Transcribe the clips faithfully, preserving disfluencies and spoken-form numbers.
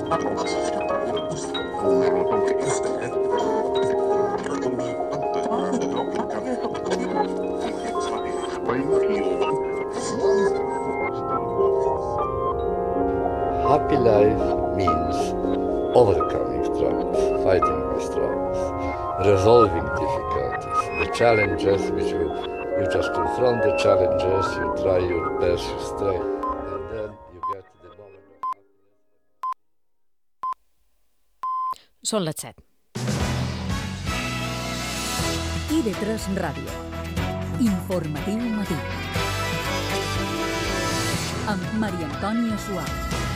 Happy life means overcoming troubles, fighting with troubles, resolving difficulties, the challenges which you, you just confront the challenges, you try your best, you stray, and then you get the moment of happiness. Són les set. I de tres Ràdio. Informatiu matí. Amb Maria Antònia Suau.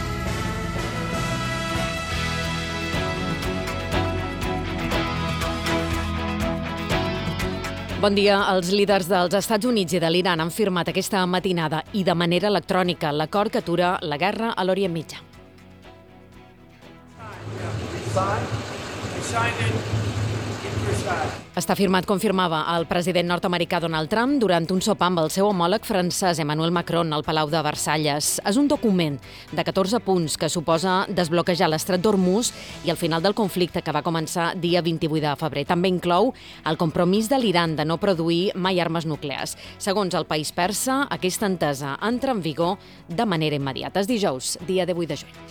Bon dia. Els líders dels Estats Units i de l'Iran han firmat aquesta matinada i de manera electrònica l'acord que atura la guerra a l'Orient Mitjà. Està firmat, confirmava el president nord-americà Donald Trump durant un sopar amb el seu homòleg francès Emmanuel Macron al Palau de Versalles. És un document de catorze punts que suposa desbloquejar l'estret d'Hormuz i el final del conflicte que va començar dia vint-i-vuit de febrer. També inclou el compromís de l'Iran de no produir mai armes nuclears. Segons el país persa, aquesta entesa entra en vigor de manera immediata. És dijous, dia divuit de juny.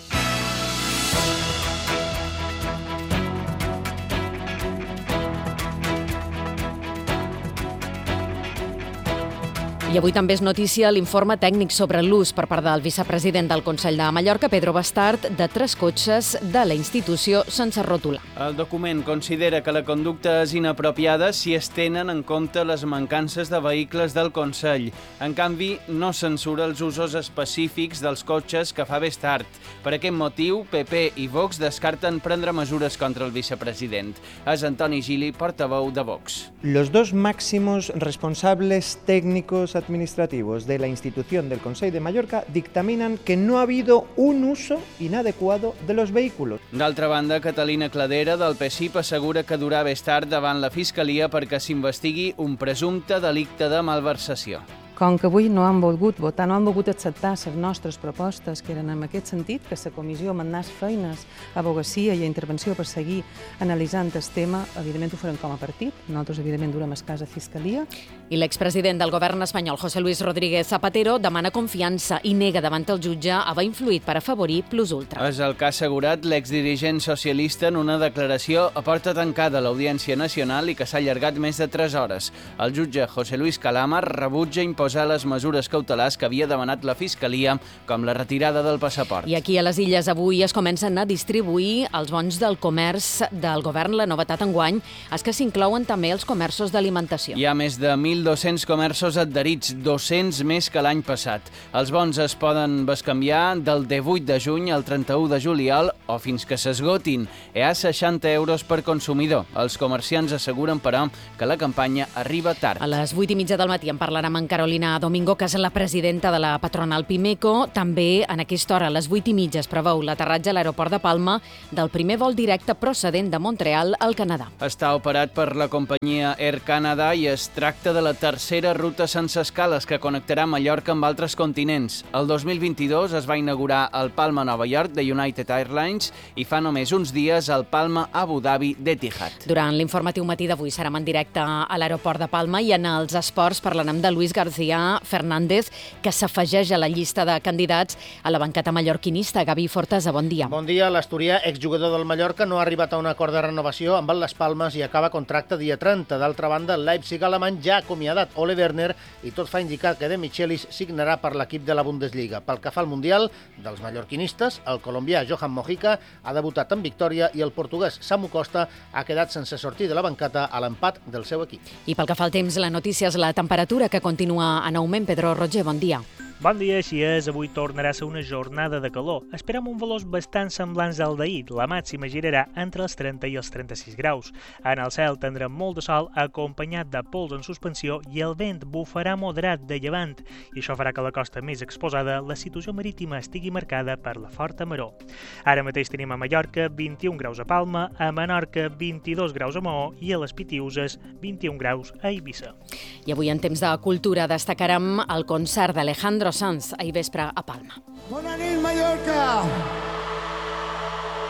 I avui també és notícia l'informe tècnic sobre l'ús per part del vicepresident del Consell de Mallorca, Pedro Bastard, de tres cotxes de la institució sense ròtula. El document considera que la conducta és inapropiada si es tenen en compte les mancances de vehicles del Consell. En canvi, no censura els usos específics dels cotxes que fa Bastard. Per aquest motiu, P P i Vox descarten prendre mesures contra el vicepresident. És Antoni Gili, portaveu de Vox. Los dos máximos responsables técnicos administrativos de la institución del Consell de Mallorca dictaminan que no ha habido un uso inadecuado de los vehículos. D'altra banda, Catalina Cladera, del P S I P, assegura que durà Bastard davant la Fiscalia perquè s'investigui un presumpte delicte de malversació. Com que avui no han volgut votar, no han volgut acceptar les nostres propostes, que eren en aquest sentit, que la comissió manés feines, advocacia i intervenció per seguir analitzant el tema, evidentment ho farem com a partit, nosaltres evidentment durem el cas a Fiscalia. I l'expresident del govern espanyol, José Luis Rodríguez Zapatero, demana confiança i nega davant el jutge haver influït per afavorir Plus Ultra. És el que ha assegurat l'exdirigent socialista en una declaració a porta tancada a l'Audiència Nacional i que s'ha allargat més de tres hores. El jutge José Luis Calama rebutja imposar les mesures cautelars que havia demanat la Fiscalia, com la retirada del passaport. I aquí a les Illes avui es comencen a distribuir els bons del comerç del govern. La novetat enguany és que s'inclouen també els comerços d'alimentació. Hi ha més de mil dos-cents comerços adherits, dos-cents més que l'any passat. Els bons es poden bescanviar del divuit de juny al trenta-u de juliol o fins que s'esgotin. Hi ha seixanta euros per consumidor. Els comerciants asseguren, però, que la campanya arriba tard. A les vuit i mitja del matí en parlarem amb Carolina Domingo, que és la presidenta de la patronal Pimeco. També en aquesta hora, a les vuit i mitja, es preveu l'aterratge a l'aeroport de Palma del primer vol directe procedent de Montreal al Canadà. Està operat per la companyia Air Canada i es tracta de la tercera ruta sense escales que connectarà Mallorca amb altres continents. El dos mil vint-i-dos es va inaugurar el Palma Nova York de United Airlines i fa només uns dies el Palma Abu Dhabi d'Etihad. Durant l'informatiu matí d'avui serem en directe a l'aeroport de Palma i en els esports parlarem de Luis García Fernández, que s'afegeix a la llista de candidats a la banqueta mallorquinista. Gavi Fortesa, bon dia. Bon dia. L'asturià, exjugador del Mallorca, no ha arribat a un acord de renovació amb el Las Palmes i acaba contracte dia trenta. D'altra banda, el Leipzig alemany ja ha acomiadat Ole Werner i tot fa indicar que De Michelis signarà per l'equip de la Bundesliga. Pel que fa al Mundial dels mallorquinistes, el colombià Johan Mojica ha debutat en victòria i el portuguès Samu Costa ha quedat sense sortir de la banqueta a l'empat del seu equip. I pel que fa al temps, la notícia és la temperatura, que continua en augment. Pedro Roger, bon dia. Bon dia, així és. Avui tornarà a ser una jornada de calor. Esperem un valors bastant semblants al d'ahir. La màxima girarà entre els trenta i els trenta-sis graus. En el cel tindrem molt de sol acompanyat de pols en suspensió i el vent bufarà moderat de llevant. I això farà que a la costa més exposada la situació marítima estigui marcada per la forta maror. Ara mateix tenim a Mallorca vint-i-un graus a Palma, a Menorca vint-i-dos graus a Maó i a les Pitiüses vint-i-un graus a Eivissa. I avui en temps de cultura destacarem el concert d'Alejandro Sanz ahir vespre a Palma. Bona nit, Mallorca!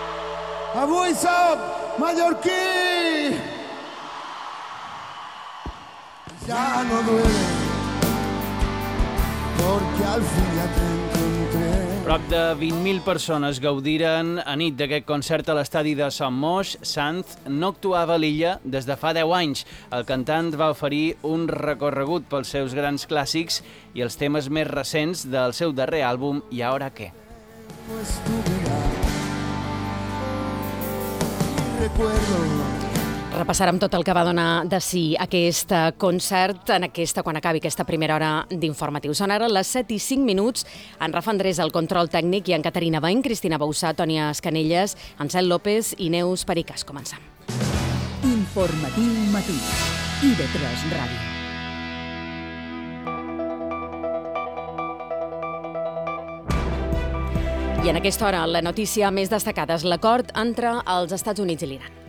Avui som mallorquí. Ya no duele, porque al fin ya te encontré. Prop de vint mil persones gaudiren a nit d'aquest concert a l'estadi de Son Moix. Sanz no actuava a l'illa des de fa deu anys. El cantant va oferir un recorregut pels seus grans clàssics i els temes més recents del seu darrer àlbum I Ahora Qué. Pues tú verás, recuerdo. Repassarem tot el que va donar de si aquest concert en aquesta, quan acabi aquesta primera hora d'informatiu. Són ara les set i cinc minuts. En Rafa Andrés, el control tècnic, i en Caterina Bain, Cristina Bausà, Tònia Escanelles, Ansel López i Neus Pericàs. Comencem. Informatiu matí. I de tres Ràdio. I en aquesta hora, la notícia més destacada és l'acord entre els Estats Units i l'Iran.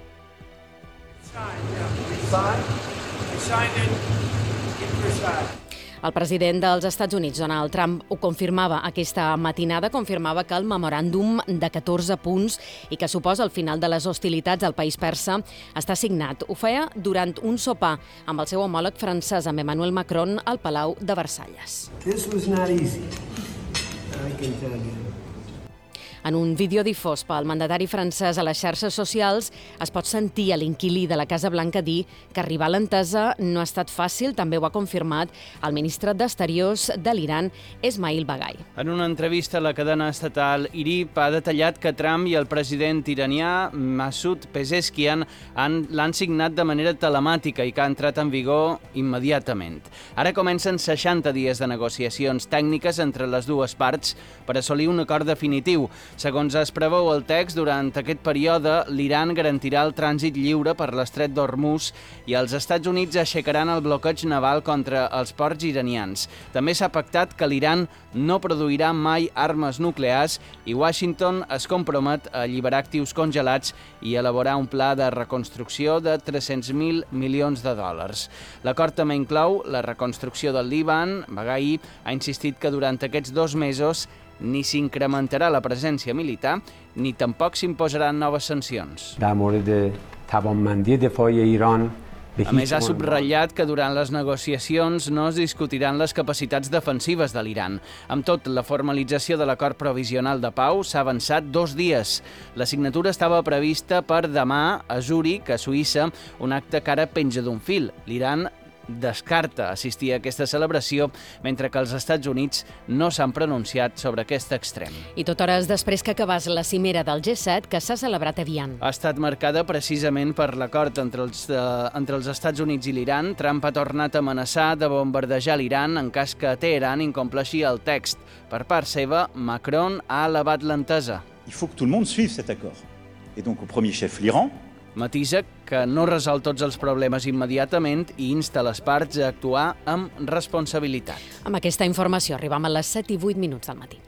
El president dels Estats Units, Donald Trump, ho confirmava aquesta matinada, confirmava que el memoràndum de catorze punts i que suposa el final de les hostilitats al país persa està signat. Ho feia durant un sopar amb el seu homòleg francès, amb Emmanuel Macron, al Palau de Versalles. This was not easy, I can tell you. En un vídeo difós pel mandatari francès a les xarxes socials es pot sentir a l'inquilí de la Casa Blanca dir que arribar a l'entesa no ha estat fàcil. També ho ha confirmat el ministre d'Exteriors de l'Iran, Esmail Baghai. En una entrevista a la cadena estatal I R I P ha detallat que Trump i el president iranià Masoud Pezeshkian l'han signat de manera telemàtica i que ha entrat en vigor immediatament. Ara comencen seixanta dies de negociacions tècniques entre les dues parts per assolir un acord definitiu. Segons es preveu el text, durant aquest període, l'Iran garantirà el trànsit lliure per l'estret d'Hormuz i els Estats Units aixecaran el bloqueig naval contra els ports iranians. També s'ha pactat que l'Iran no produirà mai armes nuclears i Washington es compromet a alliberar actius congelats i elaborar un pla de reconstrucció de tres-cents mil milions de dòlars. L'acord també inclou la reconstrucció del Líban. Baghai ha insistit que durant aquests dos mesos ni s'incrementarà la presència militar, ni tampoc s'imposaran noves sancions. A més, ha subratllat que durant les negociacions no es discutiran les capacitats defensives de l'Iran. Amb tot, la formalització de l'acord provisional de pau s'ha avançat dos dies. La signatura estava prevista per demà a Zúrich, a Suïssa, un acte que ara penja d'un fil. L'Iran descarta assistir a aquesta celebració, mentre que els Estats Units no s'han pronunciat sobre aquest extrem. I tot hores després que acabés la cimera del G set, que s'ha celebrat a Vian. Ha estat marcada precisament per l'acord entre els, eh, entre els Estats Units i l'Iran. Trump ha tornat a amenaçar de bombardejar l'Iran en cas que Teheran incompleixi el text. Per part seva, Macron ha elevat l'entesa. Il faut que tout le monde suive cet accord. Et donc au premier chef l'Iran. Matisa que no resol tots els problemes immediatament i insta les parts a actuar amb responsabilitat. Amb aquesta informació arribam a les set i vuit minuts del matí.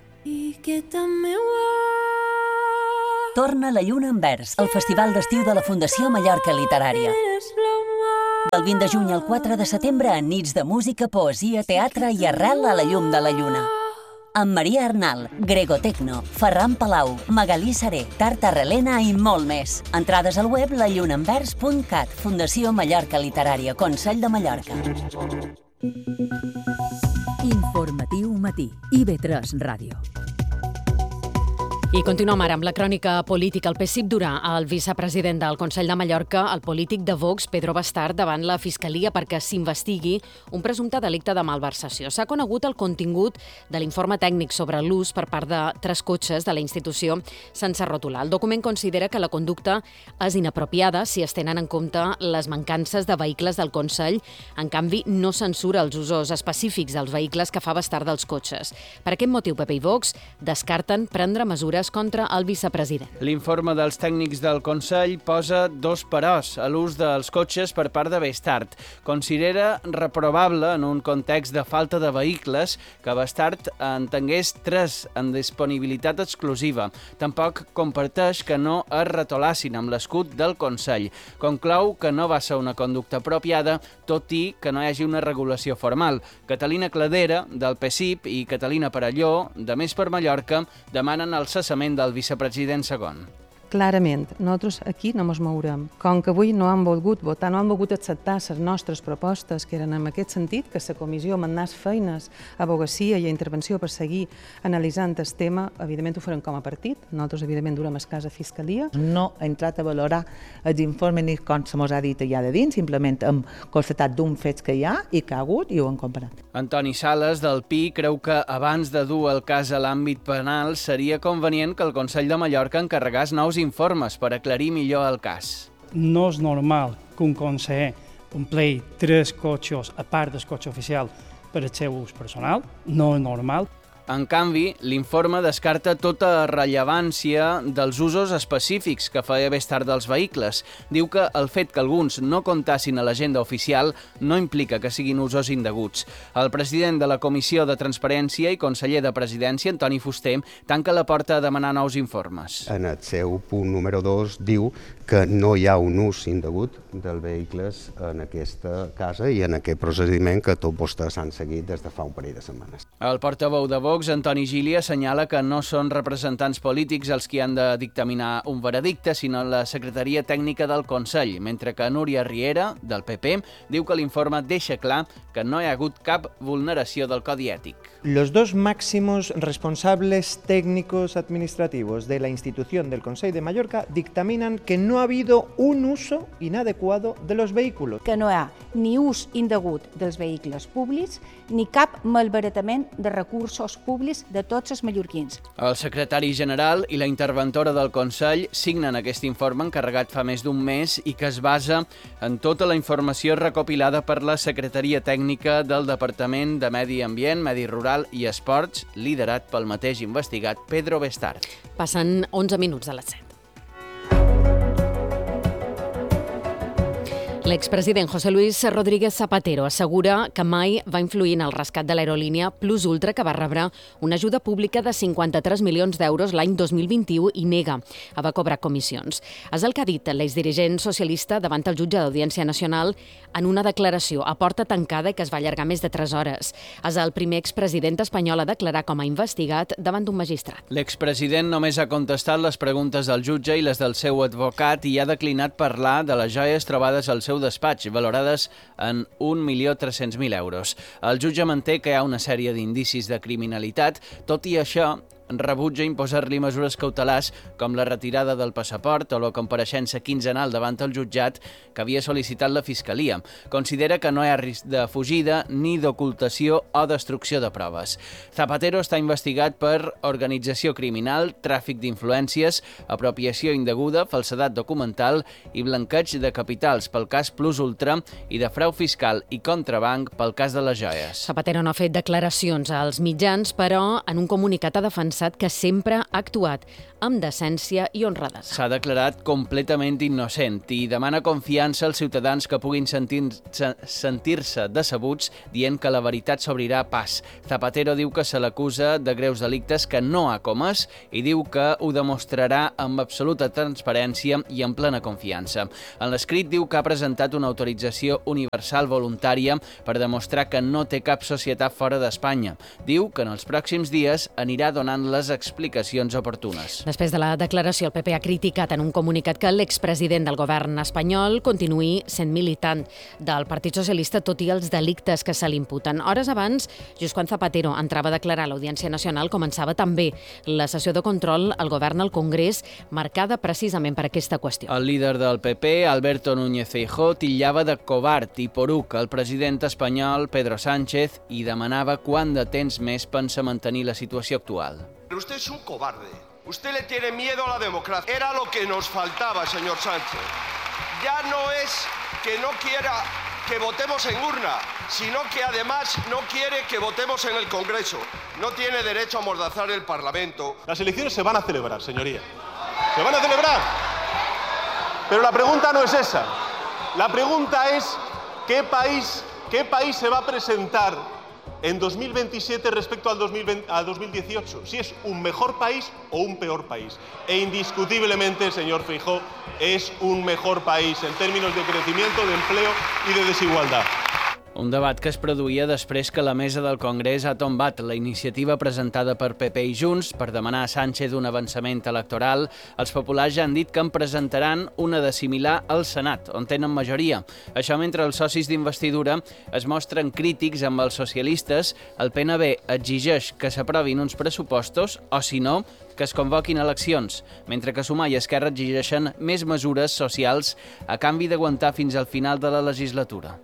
Torna la lluna en vers, el festival d'estiu de la Fundació Mallorca Literària. Del vint de juny al quatre de setembre, en nits de música, poesia, teatre i arrel a la llum de la lluna. Amb Maria Arnal, Grego Tecno, Ferran Palau, Magalí Saré, Tarta Relena i molt més. Entrades al web la lluna en vers punt cat, Fundació Mallorca Literària, Consell de Mallorca. Informatiu matí, I V tres Ràdio. I continuem ara amb la crònica política. El P S I B durà el vicepresident del Consell de Mallorca, el polític de Vox, Pedro Bastard, davant la Fiscalia perquè s'investigui un presumpte delicte de malversació. S'ha conegut el contingut de l'informe tècnic sobre l'ús per part de tres cotxes de la institució sense rotular. El document considera que la conducta és inapropiada si es tenen en compte les mancances de vehicles del Consell. En canvi, no censura els usos específics dels vehicles que fa Bastard dels cotxes. Per aquest motiu, P P i Vox descarten prendre mesures contra el vicepresident. L'informe dels tècnics del Consell posa dos peròs a l'ús dels cotxes per part de Bastard. Considera reprovable, en un context de falta de vehicles, que Bastard en tingués tres en disponibilitat exclusiva. Tampoc comparteix que no es retolassin amb l'escut del Consell. Conclou que no va ser una conducta apropiada, tot i que no hi hagi una regulació formal. Catalina Cladera, del P S I B, i Catalina Parelló, de Més per Mallorca, demanen el cessament del vicepresident segon. Clarament, nosaltres aquí no ens mourem. Com que avui no han volgut votar, no han volgut acceptar les nostres propostes, que eren en aquest sentit, que la comissió manés feines a advocacia i a intervenció per seguir analitzant el tema, evidentment ho farem com a partit, nosaltres evidentment durem el cas a Fiscalia. No ha entrat a valorar els informes ni com se mos ha dit allà de dins, simplement hem constatat d'un fets que hi ha i que ha hagut i ho hem comparat. Antoni Sales, del P I, creu que abans de dur el cas a l'àmbit penal seria convenient que el Consell de Mallorca encarregés nous informes per aclarir millor el cas. No és normal que un conseller omplei tres cotxes a part del cotxe oficial per al seu ús personal. No és normal. En canvi, l'informe descarta tota rellevància dels usos específics que feia més tard dels vehicles. Diu que el fet que alguns no comptassin a l'agenda oficial no implica que siguin usos indeguts. El president de la Comissió de Transparència i conseller de Presidència, Antoni Fuster, tanca la porta a demanar nous informes. En el seu punt número dos diu que no hi ha un ús indegut dels vehicles en aquesta casa i en aquest procediment que tots vostès han seguit des de fa un parell de setmanes. El portaveu de Vox, Antoni Gili, assenyala que no són representants polítics els qui han de dictaminar un veredicte, sinó la Secretaria Tècnica del Consell, mentre que Núria Riera, del P P, diu que l'informe deixa clar que no hi ha hagut cap vulneració del Codi Ètic. Los dos máximos responsables técnicos administrativos de la institución del Consell de Mallorca dictaminan que no ha habido un uso inadecuado de los vehículos. Que no hi ha ni ús indegut dels vehicles públics ni cap malbaratament de recursos públics de tots els mallorquins. El secretari general i la interventora del Consell signen aquest informe encarregat fa més d'un mes i que es basa en tota la informació recopilada per la Secretaria Tècnica del Departament de Medi Ambient, Medi Rural i Esports, liderat pel mateix investigat Pedro Bestard. Passen onze minuts de les set. L'expresident José Luis Rodríguez Zapatero assegura que mai va influir en el rescat de l'aerolínia Plus Ultra, que va rebre una ajuda pública de cinquanta-tres milions d'euros l'any dos mil vint-i-u i nega haver cobrat comissions. És el que ha dit l'exdirigent socialista davant el jutge d'Audiència Nacional en una declaració a porta tancada que es va allargar més de tres hores. És el primer expresident espanyol a declarar com a investigat davant d'un magistrat. L'expresident només ha contestat les preguntes del jutge i les del seu advocat i ha declinat parlar de les joies trobades al seu despatx, valorades en un milió tres-cents mil euros. El jutge manté que hi ha una sèrie d'indicis de criminalitat, tot i això rebutja imposar-li mesures cautelars com la retirada del passaport o la compareixença quinzenal davant el jutjat que havia sol·licitat la Fiscalia. Considera que no hi ha risc de fugida ni d'ocultació o destrucció de proves. Zapatero està investigat per organització criminal, tràfic d'influències, apropiació indeguda, falsedat documental i blanqueig de capitals pel cas Plus Ultra i de frau fiscal i contrabanc pel cas de les joies. Zapatero no ha fet declaracions als mitjans, però en un comunicat ha defensat que sempre ha actuat amb decència i honradesa. S'ha declarat completament innocent i demana confiança als ciutadans que puguin sentir-se sentir-se decebuts dient que la veritat s'obrirà pas. Zapatero diu que se l'acusa de greus delictes que no ha comès i diu que ho demostrarà amb absoluta transparència i amb plena confiança. En l'escrit diu que ha presentat una autorització universal voluntària per demostrar que no té cap societat fora d'Espanya. Diu que en els pròxims dies anirà donant les explicacions oportunes. Després de la declaració, el P P ha criticat en un comunicat que l'expresident del govern espanyol continuï sent militant del Partit Socialista, tot i els delictes que se li imputen. Hores abans, just quan Zapatero entrava a declarar a l'Audiència Nacional, començava també la sessió de control al govern al Congrés, marcada precisament per aquesta qüestió. El líder del P P, Alberto Núñez Feijóo, titllava de covard i poruc el president espanyol, Pedro Sánchez, i demanava quant de temps més pensa mantenir la situació actual. Pero usted es un cobarde. Usted le tiene miedo a la democracia. Era lo que nos faltaba, señor Sánchez. Ya no es que no quiera que votemos en urna, sino que además no quiere que votemos en el Congreso. No tiene derecho a amordazar el Parlamento. Las elecciones se van a celebrar, señoría. Se van a celebrar. Pero la pregunta no es esa. La pregunta es ¿qué país, qué país se va a presentar en dos mil veintisiete respecto al dos mil veinte, al dos mil dieciocho, si es un mejor país o un peor país? E indiscutiblemente, señor Feijóo, es un mejor país en términos de crecimiento, de empleo y de desigualdad. Un debat que es produïa després que la mesa del Congrés ha tombat la iniciativa presentada per P P i Junts per demanar a Sánchez un avançament electoral. Els populars ja han dit que en presentaran una de similar al Senat, on tenen majoria. Això mentre els socis d'investidura es mostren crítics amb els socialistes. El P N B exigeix que s'aprovin uns pressupostos o, si no, que es convoquin eleccions, mentre que Sumar i Esquerra exigeixen més mesures socials a canvi d'aguantar fins al final de la legislatura.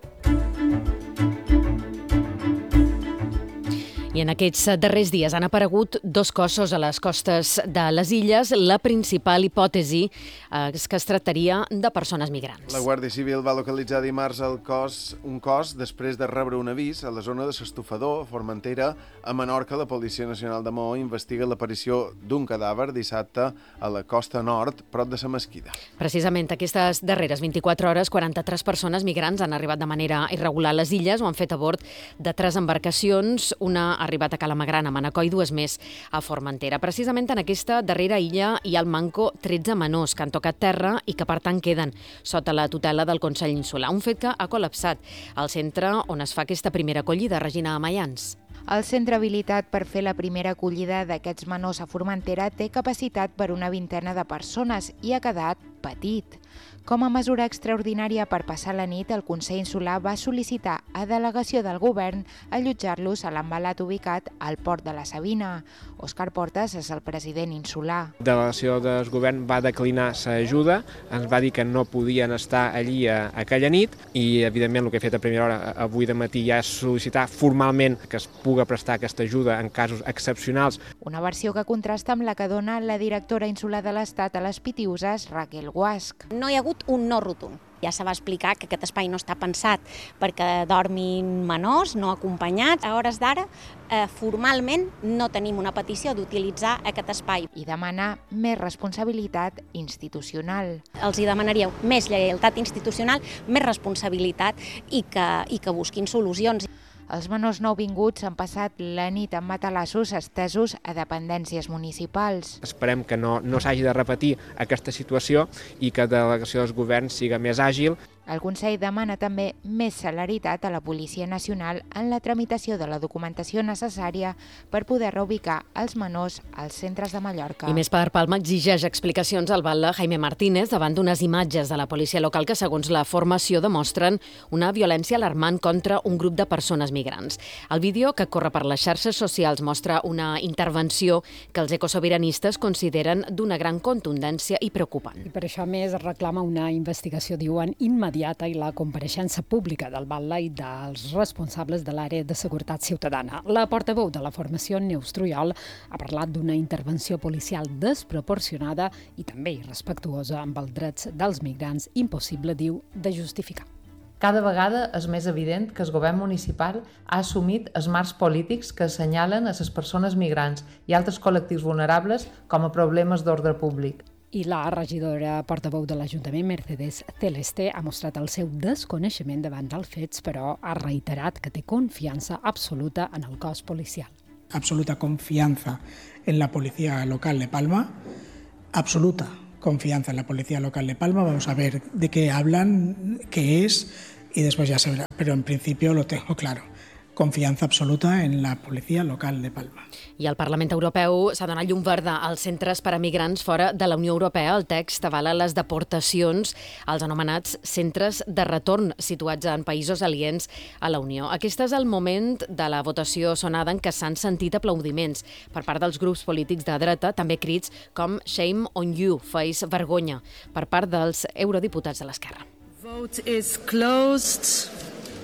I en aquests darrers dies han aparegut dos cossos a les costes de les illes. La principal hipòtesi és que es tractaria de persones migrants. La Guàrdia Civil va localitzar dimarts el cos, un cos després de rebre un avís a la zona de s'Estofador, a Formentera. A Menorca, la Policia Nacional de Maó investiga l'aparició d'un cadàver dissabte a la costa nord, prop de la Mesquida. Precisament aquestes darreres vint-i-quatre hores, quaranta-tres persones migrants han arribat de manera irregular a les illes. Ho han fet a bord de tres embarcacions, una ha arribat a Calamagrana, a Manacor i dues més a Formentera. Precisament en aquesta darrera illa hi ha al manco tretze menors que han tocat terra i que per tant queden sota la tutela del Consell Insular. Un fet que ha col·lapsat el centre on es fa aquesta primera acollida, Regina Amaians. El centre habilitat per fer la primera acollida d'aquests menors a Formentera té capacitat per una vintena de persones i ha quedat petit. Com a mesura extraordinària per passar la nit, el Consell Insular va sol·licitar a delegació del govern allotjar-los a l'embalat ubicat al port de la Sabina. Òscar Portas és el president insular. La delegació del govern va declinar l'ajuda, ens va dir que no podien estar allí a, a aquella nit i, evidentment, el que he fet a primera hora avui de matí ja és sol·licitar formalment que es pugui prestar aquesta ajuda en casos excepcionals. Una versió que contrasta amb la que dona la directora insular de l'Estat a les Pitiüses, Raquel Guasch. No hi ha hagut un no rotund. Ja se va explicar que aquest espai no està pensat perquè dormin menors, no acompanyats. A hores d'ara, eh, formalment, no tenim una petició d'utilitzar aquest espai. I demana més responsabilitat institucional. Els hi demanaríeu més lleialtat institucional, més responsabilitat i que, i que busquin solucions. Els menors nouvinguts han passat la nit amb matalassos estesos a dependències municipals. Esperem que no, no s'hagi de repetir aquesta situació i que la delegació del govern siga més àgil. El Consell demana també més celeritat a la Policia Nacional en la tramitació de la documentació necessària per poder reubicar els menors als centres de Mallorca. I més per Palma exigeix explicacions al batlle Jaime Martínez davant d'unes imatges de la policia local que, segons la formació, demostren una violència alarmant contra un grup de persones migrants. El vídeo que corre per les xarxes socials mostra una intervenció que els ecosobiranistes consideren d'una gran contundència i preocupant. I per això, més, es reclama una investigació, diuen, immediata i la compareixença pública del batlle i dels responsables de l'àrea de seguretat ciutadana. La portaveu de la formació, Neus Trujol, ha parlat d'una intervenció policial desproporcionada i també irrespectuosa amb els drets dels migrants, impossible, diu, de justificar. Cada vegada és més evident que el govern municipal ha assumit els marcs polítics que assenyalen a les persones migrants i altres col·lectius vulnerables com a problemes d'ordre públic. I la regidora portaveu de l'Ajuntament, Mercedes Celeste, ha mostrat el seu desconeixement davant dels fets, però ha reiterat que té confiança absoluta en el cos policial. Absoluta confianza en la policía local de Palma, absoluta confianza en la policía local de Palma. Vamos a ver de qué hablan, qué es, y después ya se verá. Pero en principio lo tengo claro. Confiança absoluta en la policia local de Palma. I el Parlament Europeu s'ha donat llum verda als centres per a migrants fora de la Unió Europea. El text avala les deportacions als anomenats centres de retorn situats en països aliens a la Unió. Aquest és el moment de la votació sonada en què s'han sentit aplaudiments per part dels grups polítics de dreta, també crits com "Shame on you", feis vergonya, per part dels eurodiputats de l'esquerra. Vote is closed.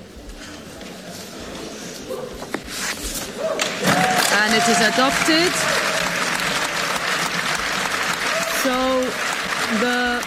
And it is adopted. So the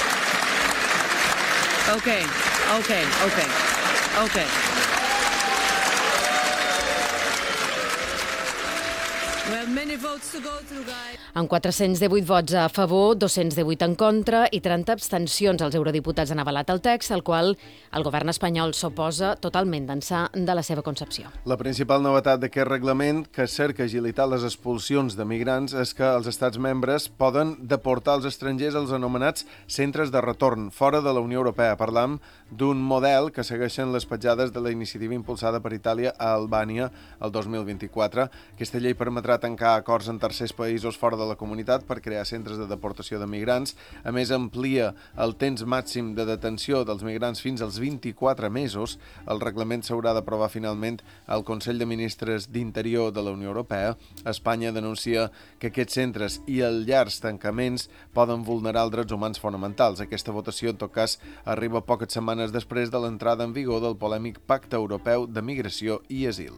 okay, okay, okay, okay. We have many votes to go through, guys. Amb quatre-cents divuit vots a favor, dos-cents divuit en contra i trenta abstencions, els eurodiputats han avalat el text, al qual el govern espanyol s'oposa totalment d'ençà de la seva concepció. La principal novetat d'aquest reglament, que cerca agilitar les expulsions de migrants, és que els estats membres poden deportar els estrangers als anomenats centres de retorn fora de la Unió Europea. Parlam d'un model que segueixen les petjades de la iniciativa impulsada per Itàlia a Albània el dos mil vint-i-quatre. Aquesta llei permetrà tancar acords en tercers països fora de la comunitat per crear centres de deportació de migrants. A més, amplia el temps màxim de detenció dels migrants fins als vint-i-quatre mesos. El reglament s'haurà d'aprovar finalment al Consell de Ministres d'Interior de la Unió Europea. Espanya denuncia que aquests centres i els llargs tancaments poden vulnerar els drets humans fonamentals. Aquesta votació, en tot cas, arriba poques setmanes després de l'entrada en vigor del polèmic Pacte Europeu de Migració i Asil.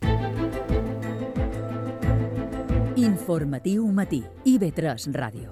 Informatiu matí, I V tres Ràdio.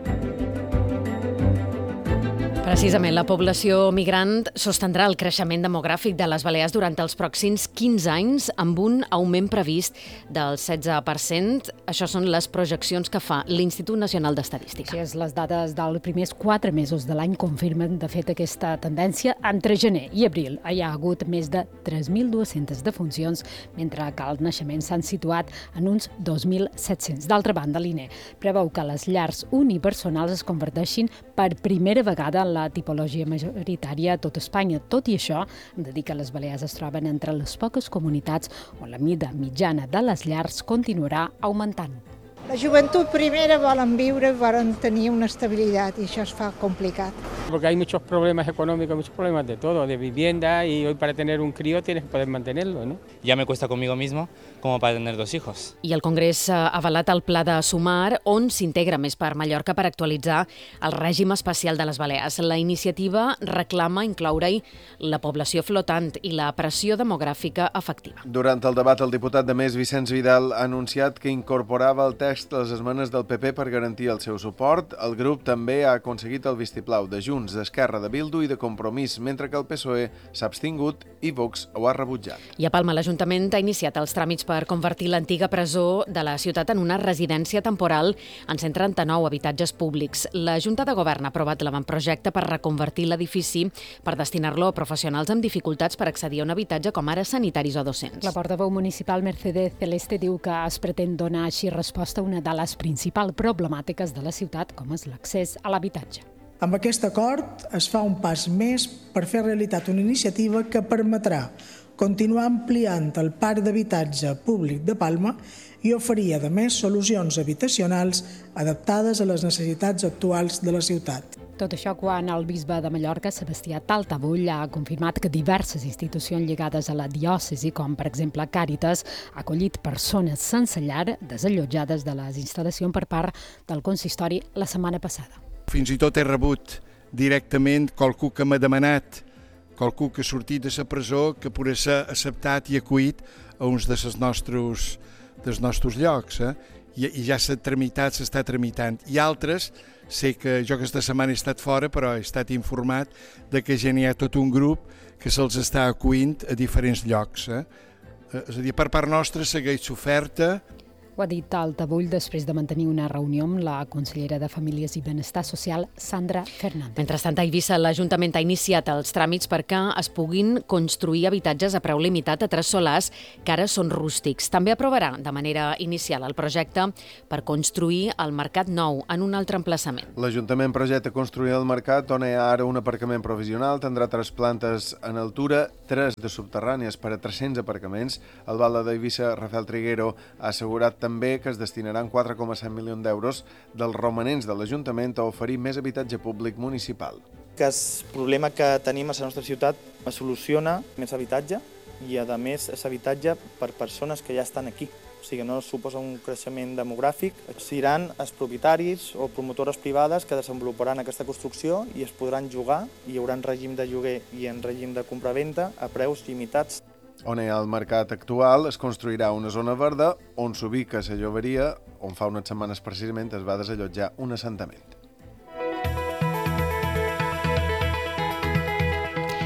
Precisament, la població migrant sostendrà el creixement demogràfic de les Balears durant els pròxims quinze anys amb un augment previst del setze per cent. Això són les projeccions que fa l'Institut Nacional d'Estadística. Així és, les dades dels primers quatre mesos de l'any confirmen, de fet, aquesta tendència. Entre gener i abril hi ha hagut més de tres mil dues-centes defuncions, mentre que els naixements s'han situat en uns dos mil set-cents. D'altra banda, l'I N E preveu que les llars unipersonals es converteixin per primera vegada en la tipologia majoritària a tot Espanya. Tot i això, hem de dir que les Balears es troben entre les poques comunitats on la mida mitjana de les llars continuarà augmentant. La joventut primera volen viure, volen tenir una estabilitat i això es fa complicat. Porque hay muchos problemas económicos, muchos problemas de todo, de vivienda, y hoy para tener un crío tienes que poder mantenerlo, ¿no? Ya me cuesta conmigo mismo como para tener dos hijos. I el Congrés ha avalat el pla de Sumar, on s'integra més per Mallorca per actualitzar el règim especial de les Balears. La iniciativa reclama incloure-hi la població flotant i la pressió demogràfica efectiva. Durant el debat, el diputat de Més, Vicenç Vidal, ha anunciat que incorporava al text les esmenes del P P per garantir el seu suport. El grup també ha aconseguit el vistiplau de Junts, d'Esquerra, de Bildu i de Compromís, mentre que el P S O E s'ha abstingut i Vox ho ha rebutjat. I a Palma, l'Ajuntament ha iniciat els tràmits per convertir l'antiga presó de la ciutat en una residència temporal en cent trenta-nou habitatges públics. La Junta de Govern ha aprovat l'avantprojecte per reconvertir l'edifici per destinar-lo a professionals amb dificultats per accedir a un habitatge com ara sanitaris o docents. La portaveu municipal Mercedes Celeste diu que es pretén donar així resposta a una de les principals problemàtiques de la ciutat, com és l'accés a l'habitatge. Amb aquest acord es fa un pas més per fer realitat una iniciativa que permetrà continuar ampliant el parc d'habitatge públic de Palma i oferir, a més, solucions habitacionals adaptades a les necessitats actuals de la ciutat. Tot això quan el bisbe de Mallorca, Sebastià Taltabull, ha confirmat que diverses institucions lligades a la diòcesi, com per exemple Càritas, ha acollit persones sense llar desallotjades de les instal·lacions per part del consistori la setmana passada. Fins i tot he rebut directament qualcú que m'ha demanat, qualcú que ha sortit de la presó, que pugui ser acceptat i acollit a uns dels nostres, dels nostres llocs. Eh? I, I ja s'ha tramitat, s'està tramitant. I altres, sé que jo aquesta setmana he estat fora, però he estat informat de que ja n'hi ha tot un grup que se'ls està acollint a diferents llocs. Eh? És a dir, per part nostra segueix l'oferta. Ho ha dit Taltabull després de mantenir una reunió amb la consellera de Famílies i Benestar Social, Sandra Fernández. Mentrestant, a Eivissa, l'Ajuntament ha iniciat els tràmits perquè es puguin construir habitatges a preu limitat a tres solars que ara són rústics. També aprovarà de manera inicial el projecte per construir el Mercat Nou en un altre emplaçament. L'Ajuntament projecta construir el Mercat, on hi ha ara un aparcament provisional, tindrà tres plantes en altura, tres de subterrànies per a tres-cents aparcaments. El Val d'Eivissa, Rafael Triguero, ha assegurat també que es destinaran quatre coma set milions d'euros dels romanents de l'Ajuntament a oferir més habitatge públic municipal. Que el problema que tenim a la nostra ciutat es soluciona més habitatge i, a més, és habitatge per persones que ja estan aquí. O sigui, no suposa un creixement demogràfic. Seran els propietaris o promotores privades que desenvoluparan aquesta construcció i es podran jugar, i hi haurà en règim de lloguer i en règim de compra-venda a preus limitats. On hi ha el mercat actual, es construirà una zona verda on s'ubica la lloberia, on fa unes setmanes precisament es va desallotjar un assentament.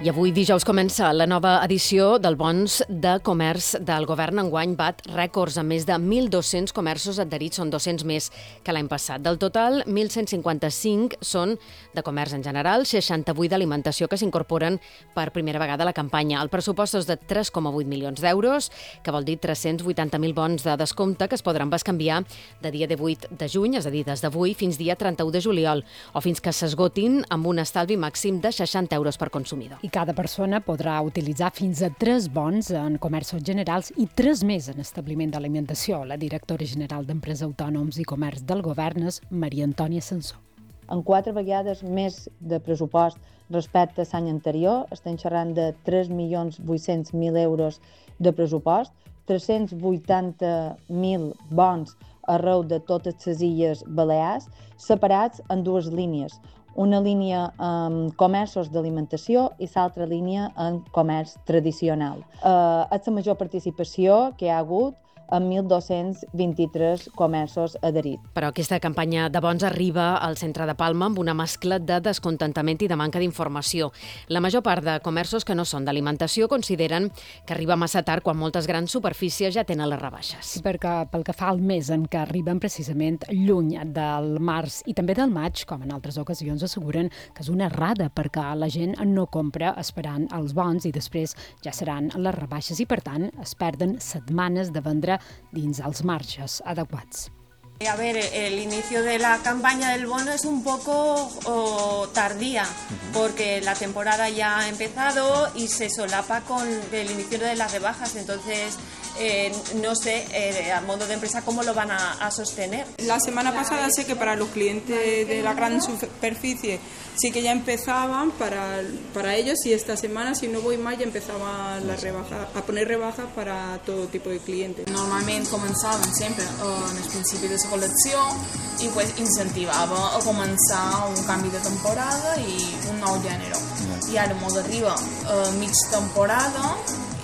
I avui dijous comença la nova edició del Bons de Comerç del Govern. Enguany bat rècords amb més de mil dos-cents comerços adherits, són dos-cents més que l'any passat. Del total, mil cent cinquanta-cinc són de comerç en general, seixanta-vuit d'alimentació que s'incorporen per primera vegada a la campanya. El pressupost és de tres coma vuit milions d'euros, que vol dir tres-cents vuitanta mil bons de descompte que es podran bescanviar de dia divuit de juny, és a dir, des d'avui fins dia trenta-u de juliol, o fins que s'esgotin amb un estalvi màxim de seixanta euros per consumidor. I cada persona podrà utilitzar fins a tres bons en comerços generals i tres més en establiment d'alimentació. La directora general d'Empresa Autònoms i Comerç del Govern és Maria Antònia Sansó. En quatre vegades més de pressupost respecte a l'any anterior, estem xerrant de tres milions vuit-cents mil euros de pressupost, tres-cents vuitanta mil bons arreu de totes les Illes Balears, separats en dues línies. Una línia en comerços d'alimentació i l'altra línia en comerç tradicional. Eh, és la major participació que hi ha hagut amb mil dos-cents vint-i-tres comerços adherits. Però aquesta campanya de bons arriba al centre de Palma amb una mescla de descontentament i de manca d'informació. La major part de comerços que no són d'alimentació consideren que arriba massa tard quan moltes grans superfícies ja tenen les rebaixes. Sí, perquè pel que fa al mes en què arriben precisament lluny del març i també del maig, com en altres ocasions, asseguren que és una errada perquè la gent no compra esperant els bons i després ja seran les rebaixes i, per tant, es perden setmanes de vendre dins els marges adequats. A ver, el inicio de la campaña del bono es un poco oh, tardía, porque la temporada ya ha empezado y se solapa con el inicio de las rebajas, entonces eh, no sé eh, a modo de empresa cómo lo van a, a sostener. La semana pasada sé que para los clientes de la gran superficie sí que ya empezaban para, para ellos, y esta semana, si no voy mal, ya empezaban la rebaja, a poner rebajas para todo tipo de clientes. Normalment començaven sempre en el principi de la col·lecció i pues, incentivava a començar un canvi de temporada i un nou gènere. I ara molt arriba a mig temporada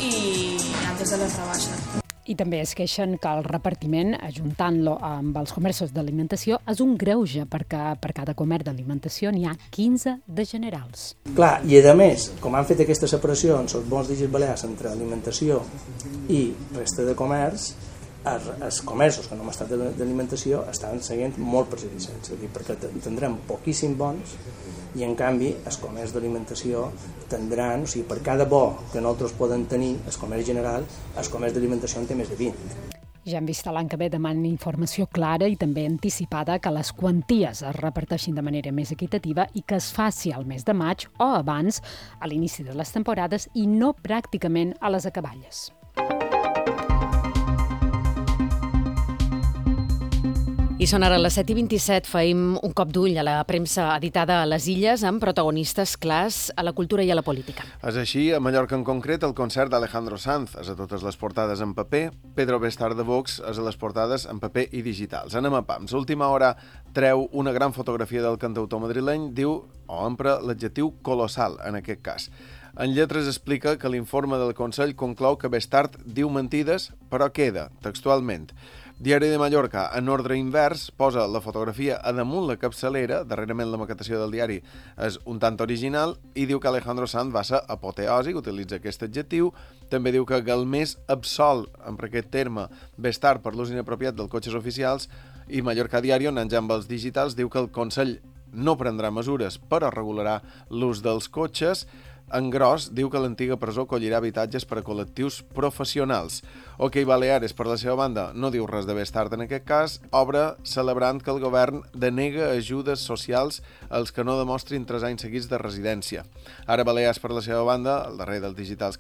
i antes de les rebaixes. I també es queixen que el repartiment, ajuntant-lo amb els comerços d'alimentació, és un greuge perquè per cada comerç d'alimentació n'hi ha quinze de generals. Clar, i a més, com han fet aquesta separació en els bons d'Illes Balears entre alimentació i resta de comerç, els comerços que no han estat d'alimentació estan seguint molt perjudicats, perquè tindrem poquíssims bons i en canvi els comerç d'alimentació tindran, o sigui, per cada bo que nosaltres podem tenir, el comerç general, el comerç d'alimentació en té més de vint. Ja hem vist l'any que ve demanen informació clara i també anticipada, que les quanties es reparteixin de manera més equitativa i que es faci al mes de maig o abans, a l'inici de les temporades, i no pràcticament a les acaballes. I són ara les set i vint-i-set, feim un cop d'ull a la premsa editada a les Illes amb protagonistes clars a la cultura i a la política. És així, a Mallorca en concret, el concert d'Alejandro Sanz és a totes les portades en paper, Pedro Bestar de Vox és a les portades en paper i digitals. Anem a pams. Última hora treu una gran fotografia del cantautor madrileny, diu, o empra l'adjectiu colossal, en aquest cas. En lletres explica que l'informe del Consell conclou que Bestart diu mentides, però queda, textualment. Diari de Mallorca, en ordre invers, posa la fotografia a damunt la capçalera, darrerament la maquetació del diari és un tant original, i diu que Alejandro Sanz va ser apoteòsic, utilitza aquest adjectiu. També diu que Galmés absol, amb aquest terme, Bestart per l'ús inapropiat dels cotxes oficials, i Mallorca Diario, anant ja amb els digitals, diu que el Consell no prendrà mesures, però regularà l'ús dels cotxes. En gros, diu que l'antiga presó acollirà habitatges per a col·lectius professionals. OK Baleares, per la seva banda, no diu res de Bestart en aquest cas, obre celebrant que el govern denega ajudes socials als que no demostrin tres anys seguits de residència. Ara Balears, per la seva banda, el darrer dels digitals